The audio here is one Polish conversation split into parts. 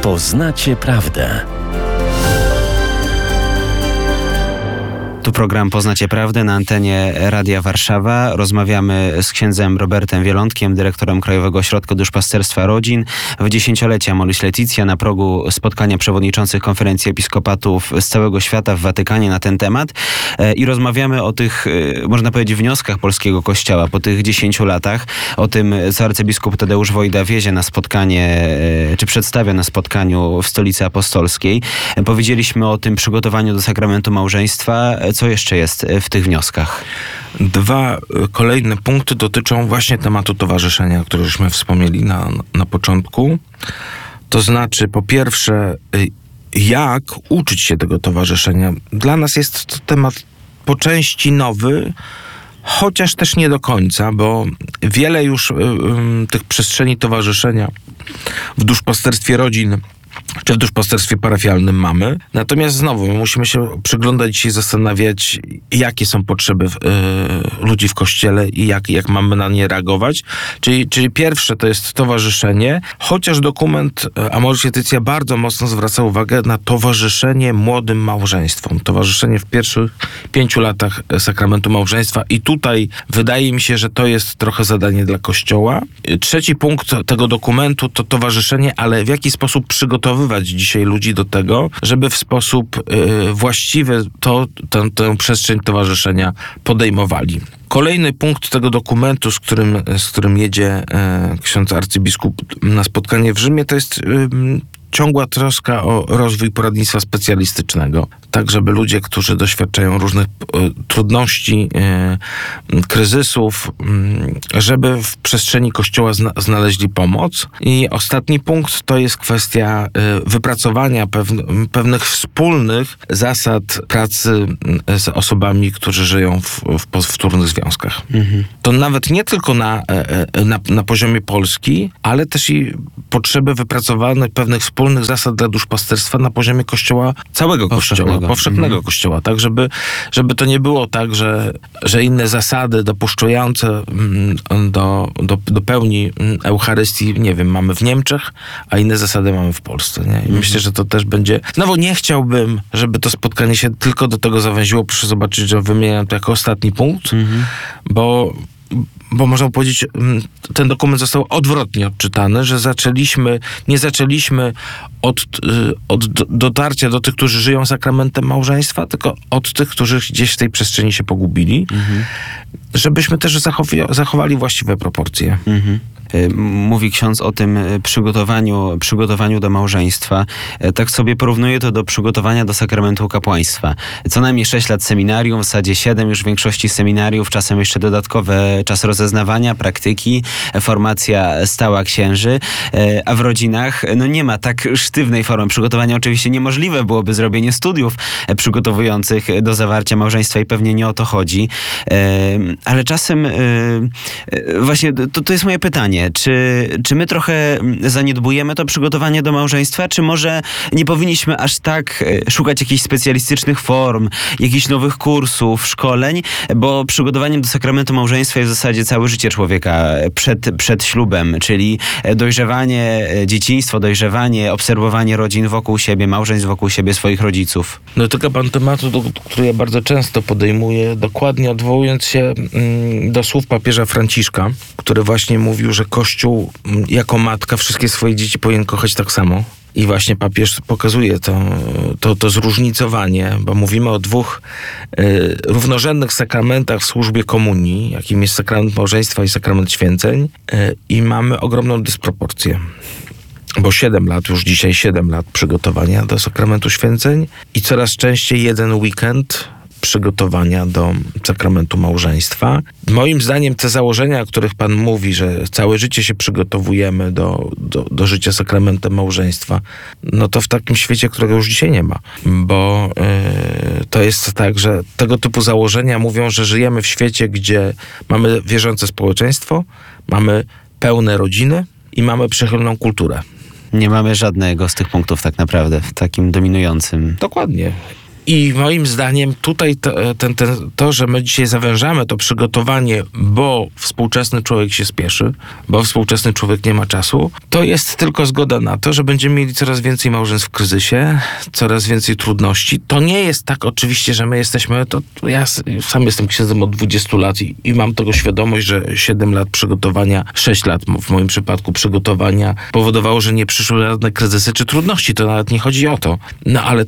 Poznacie prawdę. Tu program Poznacie Prawdę na antenie Radia Warszawa. Rozmawiamy z księdzem Robertem Wielątkiem, dyrektorem Krajowego Ośrodka Duszpasterstwa Rodzin. W dziesięciolecia Amoris Laetitia na progu spotkania przewodniczących konferencji episkopatów z całego świata w Watykanie na ten temat. I rozmawiamy o tych, można powiedzieć, wnioskach polskiego Kościoła po tych 10 latach. O tym, co arcybiskup Tadeusz Wojda wiezie na spotkanie, czy przedstawia na spotkaniu w Stolicy Apostolskiej. Powiedzieliśmy o tym przygotowaniu do sakramentu małżeństwa. Co jeszcze jest w tych wnioskach? Dwa kolejne punkty dotyczą właśnie tematu towarzyszenia, o którym żeśmy wspomnieli na początku. To znaczy, po pierwsze, jak uczyć się tego towarzyszenia. Dla nas jest to temat po części nowy, chociaż też nie do końca, bo wiele już tych przestrzeni towarzyszenia w duszpasterstwie rodzin czy w duszpasterstwie parafialnym mamy. Natomiast znowu musimy się przyglądać i zastanawiać, jakie są potrzeby ludzi w Kościele i jak mamy na nie reagować. Czyli pierwsze to jest towarzyszenie, chociaż dokument Amoris Laetitia bardzo mocno zwraca uwagę na towarzyszenie młodym małżeństwom. Towarzyszenie w pierwszych 5 latach sakramentu małżeństwa i tutaj wydaje mi się, że to jest trochę zadanie dla Kościoła. Trzeci punkt tego dokumentu to towarzyszenie, ale w jaki sposób przygotowywać dzisiaj ludzi do tego, żeby w sposób właściwy tę przestrzeń towarzyszenia podejmowali. Kolejny punkt tego dokumentu, z którym jedzie ksiądz arcybiskup na spotkanie w Rzymie, to jest ciągła troska o rozwój poradnictwa specjalistycznego, tak żeby ludzie, którzy doświadczają różnych trudności, kryzysów, żeby w przestrzeni Kościoła znaleźli pomoc. I ostatni punkt to jest kwestia wypracowania pewnych wspólnych zasad pracy z osobami, którzy żyją w wtórnych związkach. Mhm. To nawet nie tylko na poziomie Polski, ale też i potrzeby wypracowanych pewnych wspólnych zasad dla duszpasterstwa na poziomie Kościoła, całego Kościoła, powszechnego Kościoła, tak, żeby to nie było tak, że inne zasady dopuszczające do pełni Eucharystii, nie wiem, mamy w Niemczech, a inne zasady mamy w Polsce, nie? I myślę, że to też będzie... Znowu nie chciałbym, żeby to spotkanie się tylko do tego zawęziło. Proszę zobaczyć, że wymieniam to jako ostatni punkt, bo można powiedzieć, ten dokument został odwrotnie odczytany, że nie zaczęliśmy od dotarcia do tych, którzy żyją sakramentem małżeństwa, tylko od tych, którzy gdzieś w tej przestrzeni się pogubili, żebyśmy też zachowali właściwe proporcje. Mówi ksiądz o tym przygotowaniu do małżeństwa. Tak sobie porównuję to do przygotowania do sakramentu kapłaństwa. Co najmniej 6 lat seminarium, w zasadzie 7 już w większości seminariów, czasem jeszcze dodatkowe czas rozeznawania, praktyki, formacja stała księży, a w rodzinach nie ma tak sztywnej formy przygotowania. Oczywiście niemożliwe byłoby zrobienie studiów przygotowujących do zawarcia małżeństwa i pewnie nie o to chodzi. Ale czasem właśnie to jest moje pytanie. Czy my trochę zaniedbujemy to przygotowanie do małżeństwa, czy może nie powinniśmy aż tak szukać jakichś specjalistycznych form, jakichś nowych kursów, szkoleń, bo przygotowaniem do sakramentu małżeństwa jest w zasadzie całe życie człowieka przed ślubem, czyli dojrzewanie, dzieciństwo, obserwowanie rodzin wokół siebie, małżeństw wokół siebie, swoich rodziców. Dotyka pan tematu, który ja bardzo często podejmuję, dokładnie odwołując się do słów papieża Franciszka, który właśnie mówił, że Kościół jako matka wszystkie swoje dzieci powinien kochać tak samo. I właśnie papież pokazuje to zróżnicowanie, bo mówimy o 2 równorzędnych sakramentach w służbie komunii, jakim jest sakrament małżeństwa i sakrament święceń, i mamy ogromną dysproporcję. Bo 7 lat, już dzisiaj 7 lat przygotowania do sakramentu święceń i coraz częściej 1 weekend przygotowania do sakramentu małżeństwa. Moim zdaniem te założenia, o których pan mówi, że całe życie się przygotowujemy do życia sakramentem małżeństwa, no to w takim świecie, którego już dzisiaj nie ma. Bo to jest tak, że tego typu założenia mówią, że żyjemy w świecie, gdzie mamy wierzące społeczeństwo, mamy pełne rodziny i mamy przychylną kulturę. Nie mamy żadnego z tych punktów tak naprawdę w takim dominującym. Dokładnie. I moim zdaniem tutaj to, że my dzisiaj zawężamy to przygotowanie, bo współczesny człowiek się spieszy, bo współczesny człowiek nie ma czasu, to jest tylko zgoda na to, że będziemy mieli coraz więcej małżeństw w kryzysie, coraz więcej trudności. To nie jest tak oczywiście, że my jesteśmy, ja sam jestem księdzem od 20 lat i mam tego świadomość, że 7 lat przygotowania, 6 lat w moim przypadku przygotowania powodowało, że nie przyszły żadne kryzysy czy trudności. To nawet nie chodzi o to. No ale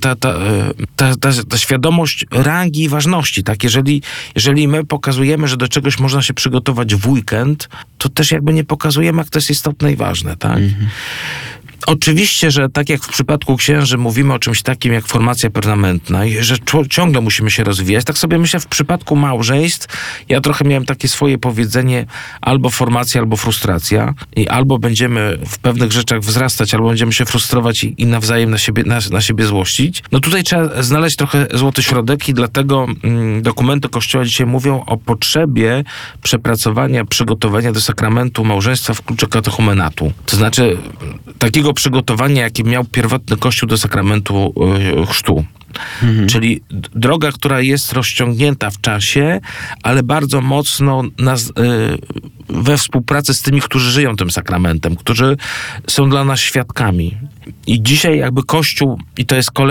ta świadomość rangi i ważności, tak, jeżeli my pokazujemy, że do czegoś można się przygotować w weekend, to też jakby nie pokazujemy, jak to jest istotne i ważne, tak? Oczywiście, że tak jak w przypadku księży mówimy o czymś takim jak formacja permanentna i że ciągle musimy się rozwijać, tak sobie myślę w przypadku małżeństw, ja trochę miałem takie swoje powiedzenie albo formacja, albo frustracja i albo będziemy w pewnych rzeczach wzrastać, albo będziemy się frustrować i nawzajem na siebie złościć. No tutaj trzeba znaleźć trochę złoty środek i dlatego dokumenty Kościoła dzisiaj mówią o potrzebie przepracowania, przygotowania do sakramentu małżeństwa w kluczu katechumenatu. To znaczy takiego przygotowania, jakie miał pierwotny Kościół do sakramentu chrztu. Czyli droga, która jest rozciągnięta w czasie, ale bardzo mocno we współpracy z tymi, którzy żyją tym sakramentem, którzy są dla nas świadkami. I dzisiaj jakby Kościół, i to jest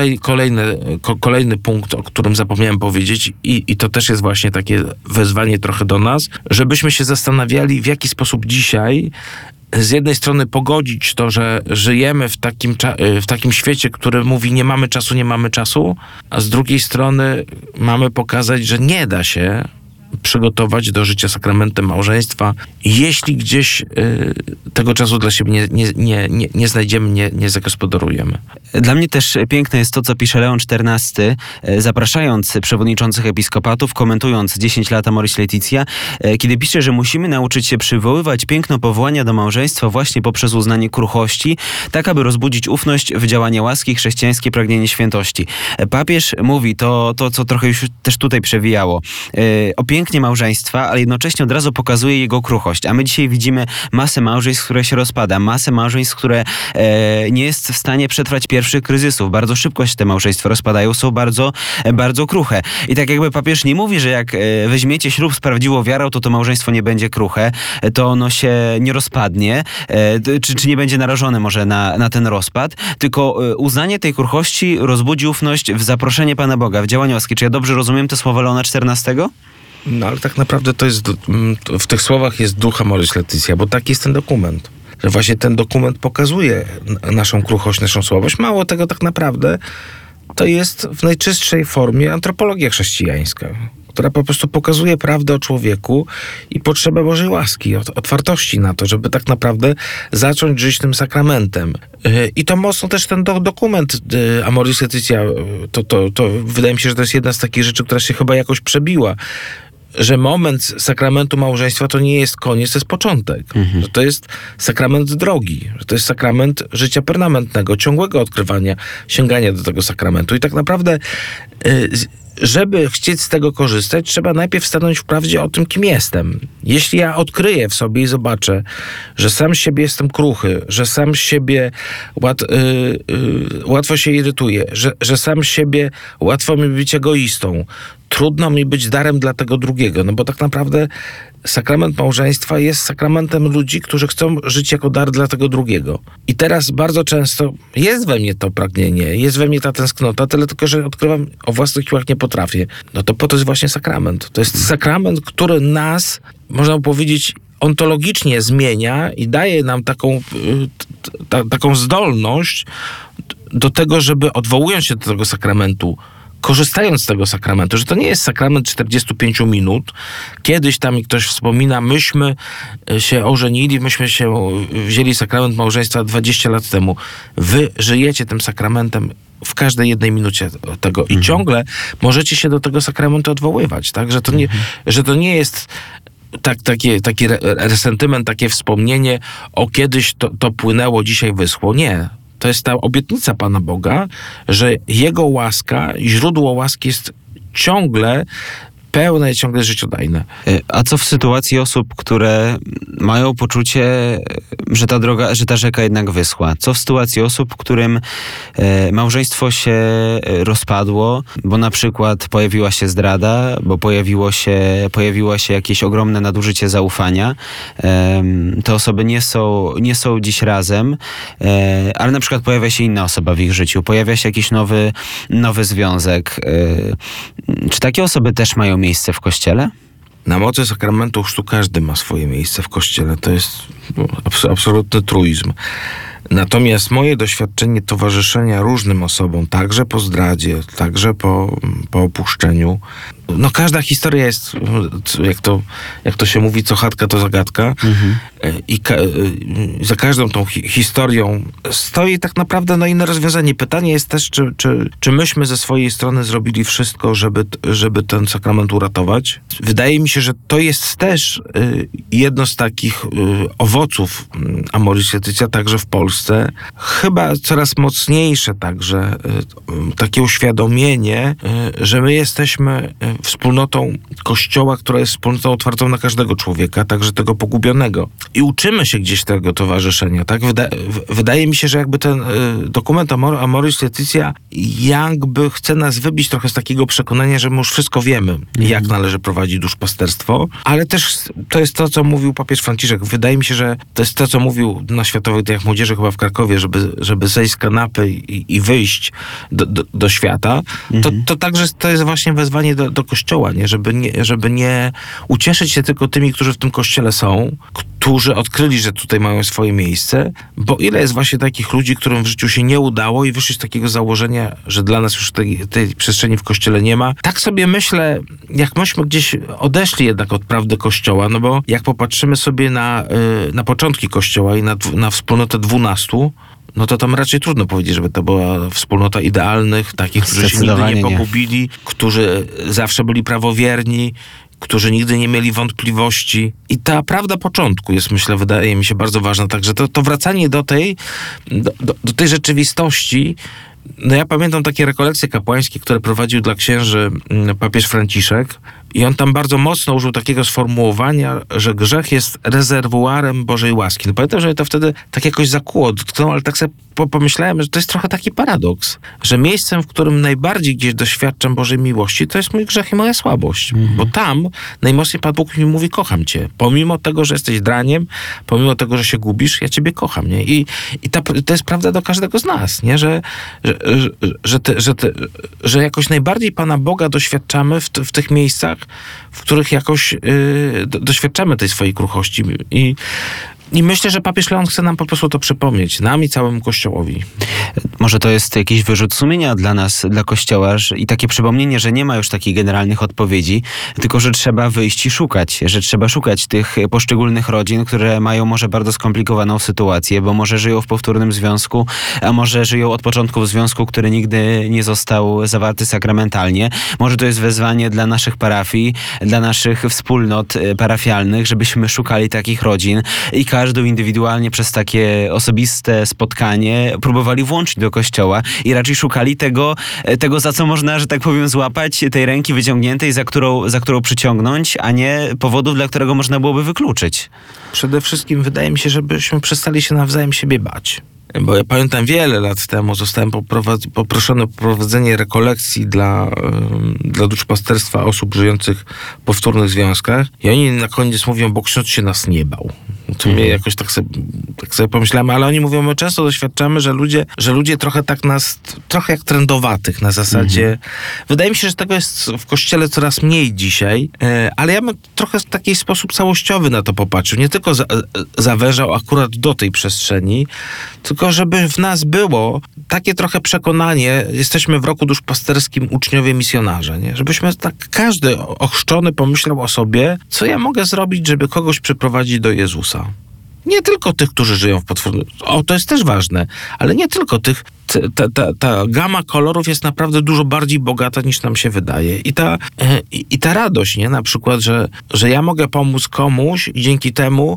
kolejny punkt, o którym zapomniałem powiedzieć, i to też jest właśnie takie wezwanie trochę do nas, żebyśmy się zastanawiali, w jaki sposób dzisiaj z jednej strony pogodzić to, że żyjemy w takim świecie, który mówi nie mamy czasu, a z drugiej strony mamy pokazać, że nie da się przygotować do życia sakramentem małżeństwa, jeśli gdzieś tego czasu dla siebie nie znajdziemy, nie zagospodarujemy. Dla mnie też piękne jest to, co pisze Leon XIV, zapraszając przewodniczących episkopatów, komentując 10 lat Amoris Laetitia, kiedy pisze, że musimy nauczyć się przywoływać piękno powołania do małżeństwa właśnie poprzez uznanie kruchości, tak aby rozbudzić ufność w działanie łaski, chrześcijańskie pragnienie świętości. Papież mówi to, co trochę już też tutaj przewijało, o pięknie małżeństwa, ale jednocześnie od razu pokazuje jego kruchość. A my dzisiaj widzimy masę małżeństw, które się rozpada, masę małżeństw, które nie jest w stanie przetrwać pierwszych kryzysów. Bardzo szybko się te małżeństwa rozpadają, są bardzo, bardzo kruche. I tak jakby papież nie mówi, że jak weźmiecie ślub z prawdziwą wiarą, to małżeństwo nie będzie kruche, to ono się nie rozpadnie, czy nie będzie narażone może na ten rozpad, tylko uznanie tej kruchości rozbudzi ufność w zaproszenie Pana Boga, w działaniu łaski. Czy ja dobrze rozumiem te słowa Leona XIV? No ale tak naprawdę w tych słowach jest duch Amoris Laetitia, bo taki jest ten dokument. Że właśnie ten dokument pokazuje naszą kruchość, naszą słabość. Mało tego, tak naprawdę to jest w najczystszej formie antropologia chrześcijańska, która po prostu pokazuje prawdę o człowieku i potrzebę Bożej łaski, otwartości na to, żeby tak naprawdę zacząć żyć tym sakramentem. I to mocno też ten dokument Amoris Laetitia, to wydaje mi się, że to jest jedna z takich rzeczy, która się chyba jakoś przebiła, że moment sakramentu małżeństwa to nie jest koniec, to jest początek. Że to jest sakrament drogi, że to jest sakrament życia permanentnego, ciągłego odkrywania, sięgania do tego sakramentu. I tak naprawdę żeby chcieć z tego korzystać, trzeba najpierw stanąć w prawdzie o tym, kim jestem. Jeśli ja odkryję w sobie i zobaczę, że sam z siebie jestem kruchy, że sam z siebie łatwo się irytuję, że sam z siebie łatwo mi być egoistą, trudno mi być darem dla tego drugiego, no bo tak naprawdę sakrament małżeństwa jest sakramentem ludzi, którzy chcą żyć jako dar dla tego drugiego. I teraz bardzo często jest we mnie to pragnienie, jest we mnie ta tęsknota, tyle tylko, że odkrywam o własnych siłach nie potrafię. No to po to jest właśnie sakrament. To jest sakrament, który nas, można powiedzieć, ontologicznie zmienia i daje nam taką zdolność do tego, żeby odwołując się do tego sakramentu, korzystając z tego sakramentu, że to nie jest sakrament 45 minut. Kiedyś tam mi ktoś wspomina, myśmy się ożenili, myśmy się wzięli sakrament małżeństwa 20 lat temu. Wy żyjecie tym sakramentem w każdej jednej minucie tego i ciągle możecie się do tego sakramentu odwoływać, tak? Że to nie jest taki resentyment, takie wspomnienie o kiedyś to płynęło, dzisiaj wyschło. Nie. To jest ta obietnica Pana Boga, że Jego łaska, źródło łaski jest ciągle pełne i ciągle życiodajne. A co w sytuacji osób, które mają poczucie, że ta rzeka jednak wyschła? Co w sytuacji osób, którym małżeństwo się rozpadło, bo na przykład pojawiła się zdrada, bo pojawiło się jakieś ogromne nadużycie zaufania. Te osoby nie są dziś razem, ale na przykład pojawia się inna osoba w ich życiu, pojawia się jakiś nowy związek. Czy takie osoby też mają miejsce w Kościele? Na mocy sakramentu chrztu każdy ma swoje miejsce w Kościele. To jest absolutny truizm. Natomiast moje doświadczenie towarzyszenia różnym osobom, także po zdradzie, także po opuszczeniu, no każda historia jest, jak to się mówi, co chatka, to zagadka. I za każdą tą historią stoi tak naprawdę inne rozwiązanie. Pytanie jest też, czy myśmy ze swojej strony zrobili wszystko, żeby ten sakrament uratować. Wydaje mi się, że to jest też jedno z takich owoców Amoris Laetitia także w Polsce. Chyba coraz mocniejsze także takie uświadomienie, że my jesteśmy wspólnotą Kościoła, która jest wspólnotą otwartą na każdego człowieka, także tego pogubionego. I uczymy się gdzieś tego towarzyszenia, tak? Wydaje mi się, że jakby ten dokument Amoris Laetitia jakby chce nas wybić trochę z takiego przekonania, że my już wszystko wiemy, jak należy prowadzić duszpasterstwo, ale też to jest to, co mówił papież Franciszek. Wydaje mi się, że to jest to, co mówił na Światowych Dniach Młodzieży chyba w Krakowie, żeby zejść z kanapy i wyjść do świata. To także to jest właśnie wezwanie do Kościoła, nie? Żeby nie ucieszyć się tylko tymi, którzy w tym Kościele są, którzy odkryli, że tutaj mają swoje miejsce, bo ile jest właśnie takich ludzi, którym w życiu się nie udało i wyszli z takiego założenia, że dla nas już tej przestrzeni w Kościele nie ma. Tak sobie myślę, jak myśmy gdzieś odeszli jednak od prawdy Kościoła, no bo jak popatrzymy sobie na początki Kościoła i na wspólnotę 12, no to tam raczej trudno powiedzieć, żeby to była wspólnota idealnych, takich, którzy się nigdy nie pogubili, którzy zawsze byli prawowierni, którzy nigdy nie mieli wątpliwości. I ta prawda początku jest, myślę, wydaje mi się bardzo ważna. Także to wracanie do tej rzeczywistości. No ja pamiętam takie rekolekcje kapłańskie, które prowadził dla księży papież Franciszek i on tam bardzo mocno użył takiego sformułowania, że grzech jest rezerwuarem Bożej łaski. No pamiętam, że mnie to wtedy tak jakoś zakuło, dotknęło, ale tak sobie pomyślałem, że to jest trochę taki paradoks, że miejscem, w którym najbardziej gdzieś doświadczam Bożej miłości, to jest mój grzech i moja słabość. Bo tam najmocniej Pan Bóg mi mówi, kocham Cię. Pomimo tego, że jesteś draniem, pomimo tego, że się gubisz, ja Ciebie kocham. Nie? I to jest prawda do każdego z nas, nie? Że jakoś najbardziej Pana Boga doświadczamy w tych miejscach, w których jakoś doświadczamy tej swojej kruchości. I myślę, że papież Leon chce nam po prostu to przypomnieć, nam i całemu Kościołowi. Może to jest jakiś wyrzut sumienia dla nas, dla Kościoła i takie przypomnienie, że nie ma już takich generalnych odpowiedzi, tylko że trzeba wyjść i szukać, że trzeba szukać tych poszczególnych rodzin, które mają może bardzo skomplikowaną sytuację, bo może żyją w powtórnym związku, a może żyją od początku w związku, który nigdy nie został zawarty sakramentalnie. Może to jest wezwanie dla naszych parafii, dla naszych wspólnot parafialnych, żebyśmy szukali takich rodzin i każdą indywidualnie przez takie osobiste spotkanie próbowali włączyć do Kościoła i raczej szukali tego, za co można, że tak powiem, złapać, tej ręki wyciągniętej, za którą przyciągnąć, a nie powodów, dla którego można byłoby wykluczyć. Przede wszystkim wydaje mi się, żebyśmy przestali się nawzajem siebie bać. Bo ja pamiętam wiele lat temu zostałem poproszony o prowadzenie rekolekcji dla duszpasterstwa osób żyjących w powtórnych związkach i oni na koniec mówią, bo ksiądz się nas nie bał. To mnie jakoś tak sobie pomyślałem, ale oni mówią, my często doświadczamy, że ludzie trochę jak trendowatych na zasadzie. Wydaje mi się, że tego jest w Kościele coraz mniej dzisiaj, ale ja bym trochę w taki sposób całościowy na to popatrzył. Nie tylko zawężał akurat do tej przestrzeni, tylko żeby w nas było takie trochę przekonanie, jesteśmy w roku duszpasterskim uczniowie misjonarza, nie? Żebyśmy tak każdy ochrzczony pomyślał o sobie, co ja mogę zrobić, żeby kogoś przyprowadzić do Jezusa. Nie tylko tych, którzy żyją w potwornym... to jest też ważne, ale nie tylko tych. Ta gama kolorów jest naprawdę dużo bardziej bogata, niż nam się wydaje. I ta radość, nie? Na przykład, że ja mogę pomóc komuś i dzięki temu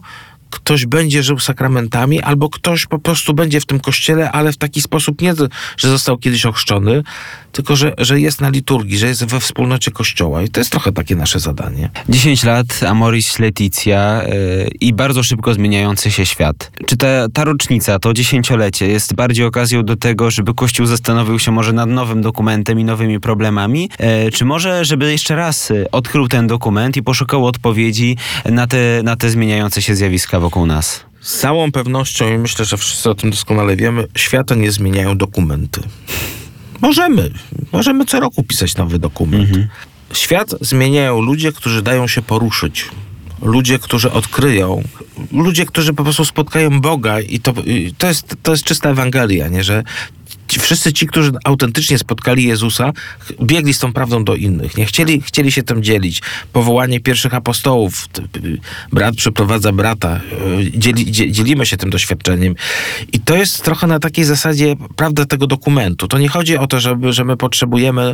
ktoś będzie żył sakramentami, albo ktoś po prostu będzie w tym kościele, ale w taki sposób nie, że został kiedyś ochrzczony, tylko że jest na liturgii, że jest we wspólnocie Kościoła. I to jest trochę takie nasze zadanie. 10 lat, Amoris Laetitia i bardzo szybko zmieniający się świat. Czy ta rocznica, to 10-lecie jest bardziej okazją do tego, żeby Kościół zastanowił się może nad nowym dokumentem i nowymi problemami, czy może, żeby jeszcze raz odkrył ten dokument i poszukał odpowiedzi na te zmieniające się zjawiska wokół nas? Z całą pewnością, i myślę, że wszyscy o tym doskonale wiemy, świata nie zmieniają dokumenty. Możemy co roku pisać nowy dokument. Świat zmieniają ludzie, którzy dają się poruszyć. Ludzie, którzy odkryją. Ludzie, którzy po prostu spotkają Boga i to jest czysta Ewangelia, nie? Że wszyscy ci, którzy autentycznie spotkali Jezusa, biegli z tą prawdą do innych. Nie chcieli się tym dzielić. Powołanie pierwszych apostołów. Brat przeprowadza brata. Dzielimy się tym doświadczeniem. I to jest trochę na takiej zasadzie prawda tego dokumentu. To nie chodzi o to, że my potrzebujemy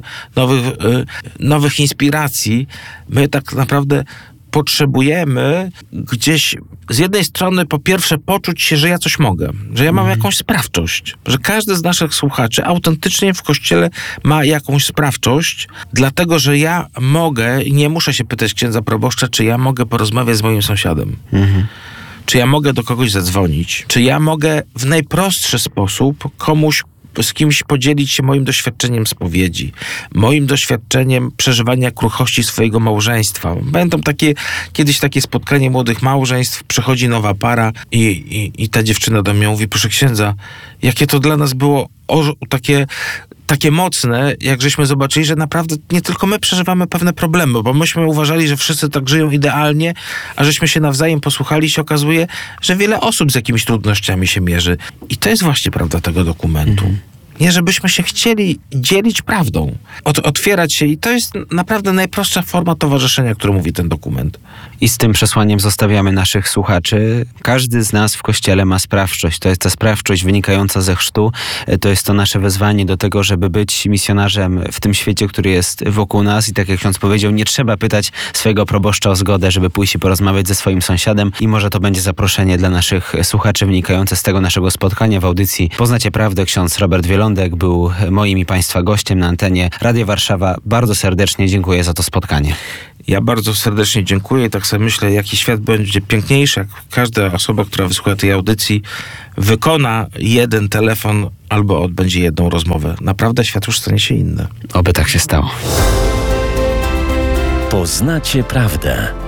nowych inspiracji. My tak naprawdę potrzebujemy gdzieś z jednej strony po pierwsze poczuć się, że ja coś mogę, że ja mam jakąś sprawczość, że każdy z naszych słuchaczy autentycznie w Kościele ma jakąś sprawczość, dlatego, że ja mogę i nie muszę się pytać księdza proboszcza, czy ja mogę porozmawiać z moim sąsiadem. Czy ja mogę do kogoś zadzwonić, czy ja mogę w najprostszy sposób z kimś podzielić się moim doświadczeniem spowiedzi, moim doświadczeniem przeżywania kruchości swojego małżeństwa. Będą kiedyś takie spotkanie młodych małżeństw, przychodzi nowa para i ta dziewczyna do mnie mówi, proszę księdza, jakie to dla nas było takie mocne, jak żeśmy zobaczyli, że naprawdę nie tylko my przeżywamy pewne problemy, bo myśmy uważali, że wszyscy tak żyją idealnie, a żeśmy się nawzajem posłuchali, się okazuje, że wiele osób z jakimiś trudnościami się mierzy. I to jest właśnie prawda tego dokumentu. Nie, żebyśmy się chcieli dzielić prawdą, otwierać się i to jest naprawdę najprostsza forma towarzyszenia, którą mówi ten dokument. I z tym przesłaniem zostawiamy naszych słuchaczy. Każdy z nas w Kościele ma sprawczość. To jest ta sprawczość wynikająca ze chrztu. To jest to nasze wezwanie do tego, żeby być misjonarzem w tym świecie, który jest wokół nas. I tak jak ksiądz powiedział, nie trzeba pytać swojego proboszcza o zgodę, żeby pójść i porozmawiać ze swoim sąsiadem. I może to będzie zaproszenie dla naszych słuchaczy wynikające z tego naszego spotkania w audycji Poznacie Prawdę. Ksiądz Robert Wielądek był moim i Państwa gościem na antenie Radia Warszawa. Bardzo serdecznie dziękuję za to spotkanie. Ja bardzo serdecznie dziękuję i tak sobie myślę, jaki świat będzie piękniejszy, jak każda osoba, która wysłucha tej audycji, wykona jeden telefon albo odbędzie jedną rozmowę. Naprawdę świat już stanie się inny. Oby tak się stało. Poznacie prawdę.